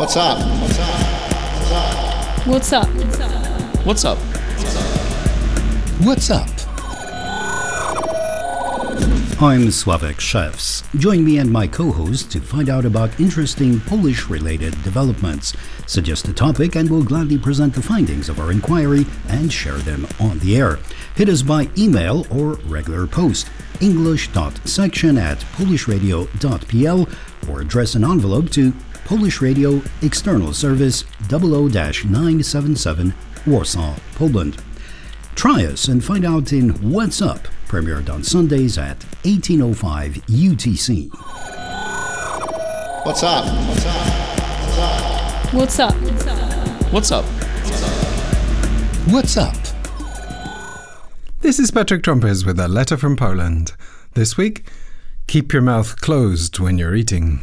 What's up? What's up? What's up? What's up? I'm Sławek Szewc. Join me and my co-host to find out about interesting Polish-related developments. Suggest a topic and we'll gladly present the findings of our inquiry and share them on the air. Hit us by email or regular post, english.section@polishradio.pl, or address an envelope to Polish Radio External Service 00-977 Warsaw, Poland. Try us and find out in What's Up, premiered on Sundays at 18:05 UTC. What's up? What's up? What's up? What's up? This is Patrick Trumpers with a letter from Poland. This week, keep your mouth closed when you're eating.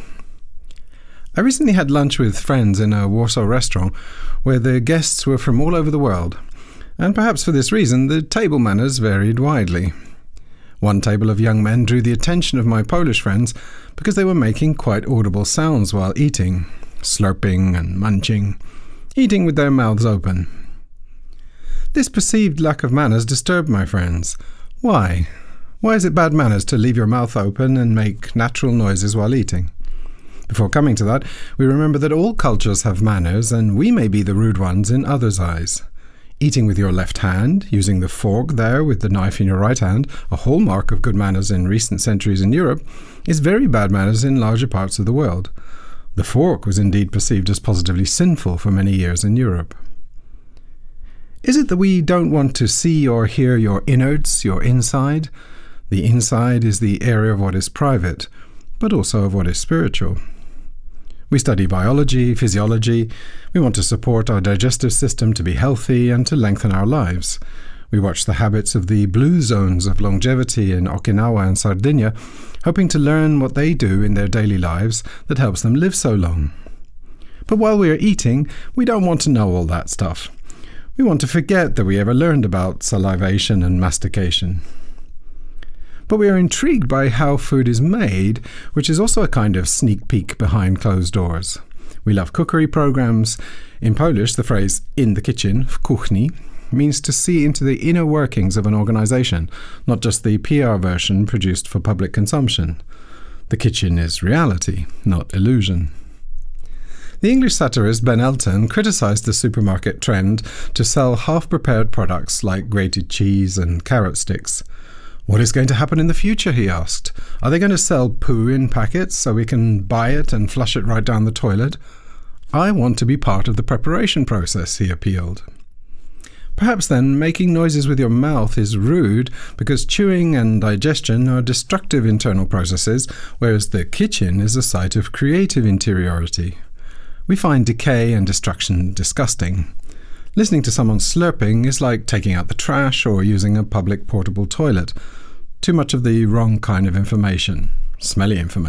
I recently had lunch with friends in a Warsaw restaurant where the guests were from all over the world. And perhaps for this reason, the table manners varied widely. One table of young men drew the attention of my Polish friends because they were making quite audible sounds while eating, slurping and munching, eating with their mouths open. This perceived lack of manners disturbed my friends. Why? Why is it bad manners to leave your mouth open and make natural noises while eating? Before coming to that, we remember that all cultures have manners and we may be the rude ones in others' eyes. Eating with your left hand, using the fork there with the knife in your right hand, a hallmark of good manners in recent centuries in Europe, is very bad manners in larger parts of the world. The fork was indeed perceived as positively sinful for many years in Europe. Is it that we don't want to see or hear your innards, your inside? The inside is the area of what is private, but also of what is spiritual. We study biology, physiology. We want to support our digestive system to be healthy and to lengthen our lives. We watch the habits of the blue zones of longevity in Okinawa and Sardinia, hoping to learn what they do in their daily lives that helps them live so long. But while we are eating, we don't want to know all that stuff. We want to forget that we ever learned about salivation and mastication. But we are intrigued by how food is made, which is also a kind of sneak peek behind closed doors. We love cookery programs. In Polish, the phrase "in the kitchen," w kuchni, means to see into the inner workings of an organization, not just the PR version produced for public consumption. The kitchen is reality, not illusion. The English satirist Ben Elton criticized the supermarket trend to sell half-prepared products like grated cheese and carrot sticks. What is going to happen in the future, he asked. Are they going to sell poo in packets so we can buy it and flush it right down the toilet? I want to be part of the preparation process, he appealed. Perhaps then making noises with your mouth is rude because chewing and digestion are destructive internal processes, whereas the kitchen is a site of creative interiority. We find decay and destruction disgusting. Listening to someone slurping is like taking out the trash or using a public portable toilet. Too much of the wrong kind of information. Smelly information.